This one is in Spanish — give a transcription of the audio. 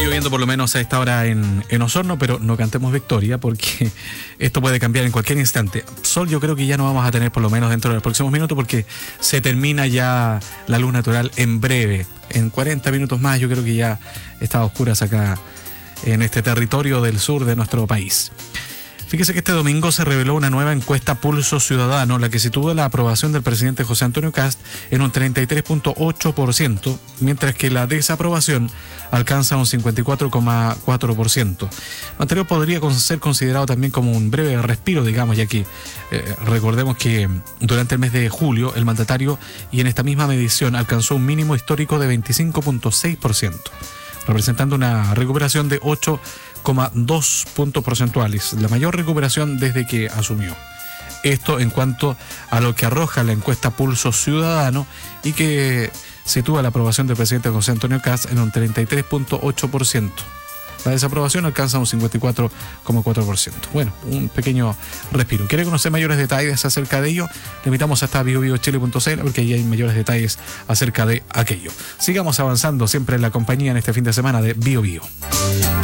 lloviendo por lo menos a esta hora en Osorno, pero no cantemos victoria porque esto puede cambiar en cualquier instante. Sol yo creo que ya no vamos a tener por lo menos dentro de los próximos minutos porque se termina ya la luz natural en breve. En 40 minutos más yo creo que ya está a oscuras acá en este territorio del sur de nuestro país. Fíjese que este domingo se reveló una nueva encuesta Pulso Ciudadano, la que sitúa la aprobación del presidente José Antonio Kast en un 33.8%, mientras que la desaprobación alcanza un 54.4%. Lo anterior podría ser considerado también como un breve respiro, digamos, ya que recordemos que durante el mes de julio el mandatario y en esta misma medición alcanzó un mínimo histórico de 25.6%, representando una recuperación de 8,2 puntos porcentuales, la mayor recuperación desde que asumió. Esto en cuanto a lo que arroja la encuesta Pulso Ciudadano y que sitúa la aprobación del presidente José Antonio Kast en un 33.8%. La desaprobación alcanza un 54.4%. Bueno, un pequeño respiro. ¿Quiere conocer mayores detalles acerca de ello? Le invitamos hasta biobiochile.cl porque ahí hay mayores detalles acerca de aquello. Sigamos avanzando siempre en la compañía en este fin de semana de Bio Bio.